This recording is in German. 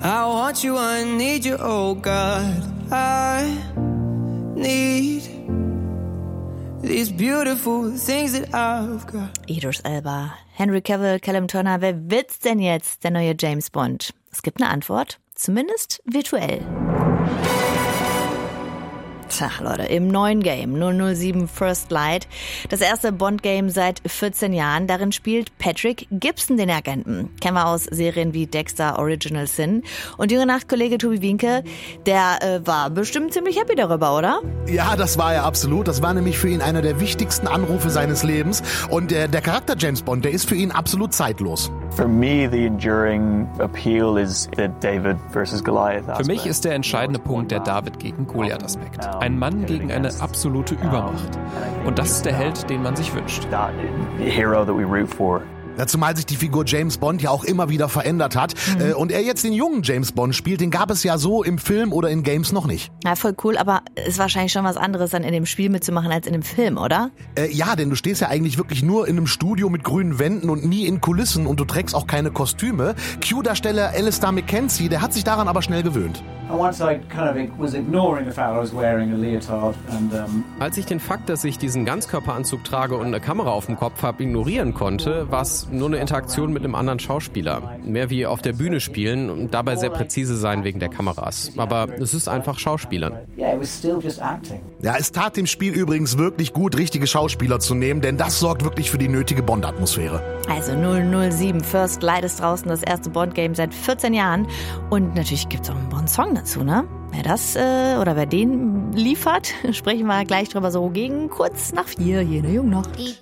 I want you, I need you, oh God. I need these beautiful things that I've got. Idris Elba, Henry Cavill, Callum Turner, wer wird's denn jetzt, der neue James Bond? Es gibt eine Antwort, zumindest virtuell. Tja, Leute, im neuen Game 007 First Light, das erste Bond-Game seit 14 Jahren. Darin spielt Patrick Gibson den Agenten. Kennen wir aus Serien wie Dexter, Original Sin. Und Jüngere Nacht-Kollege Tobi Wienke, der war bestimmt ziemlich happy darüber, oder? Ja, das war er absolut. Das war nämlich für ihn einer der wichtigsten Anrufe seines Lebens. Und der Charakter James Bond, der ist für ihn absolut zeitlos. For me, the enduring appeal is the David versus Goliath aspect. Für mich ist der entscheidende Punkt der David gegen Goliath-Aspekt. Ein Mann gegen eine absolute Übermacht. Und das ist der Held, den man sich wünscht. The hero that we root for. Ja, zumal sich die Figur James Bond ja auch immer wieder verändert hat. Und er jetzt den jungen James Bond spielt, den gab es ja so im Film oder in Games noch nicht. Ja, voll cool, aber ist wahrscheinlich schon was anderes, dann in dem Spiel mitzumachen als in dem Film, oder? Ja, denn du stehst ja eigentlich wirklich nur in einem Studio mit grünen Wänden und nie in Kulissen und du trägst auch keine Kostüme. Q-Darsteller Alistair McKenzie, der hat sich daran aber schnell gewöhnt. Als ich den Fakt, dass ich diesen Ganzkörperanzug trage und eine Kamera auf dem Kopf habe, ignorieren konnte, war es nur eine Interaktion mit einem anderen Schauspieler. Mehr wie auf der Bühne spielen und dabei sehr präzise sein wegen der Kameras. Aber es ist einfach Schauspielern. Ja, es tat dem Spiel übrigens wirklich gut, richtige Schauspieler zu nehmen, denn das sorgt wirklich für die nötige Bond-Atmosphäre. Also 007 First Light ist draußen, das erste Bond-Game seit 14 Jahren. Und natürlich gibt's auch einen Bond-Song dazu, ne? Wer das oder wer den liefert, sprechen wir gleich drüber so gegen kurz nach 4 hier in der Jungnacht.